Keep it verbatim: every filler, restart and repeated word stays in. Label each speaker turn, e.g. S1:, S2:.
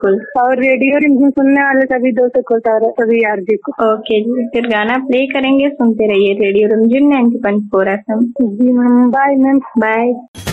S1: बिल्कुल।
S2: और रेडियो रिमझिम सुनने वाले सभी दोस्तों को, सारे सभी आरजे को।
S1: ओके जी, फिर गाना प्ले करेंगे, सुनते रहिए रेडियो रिमझिम ninety point four F M.
S2: जी मैम, बाय मैम।
S1: बाय।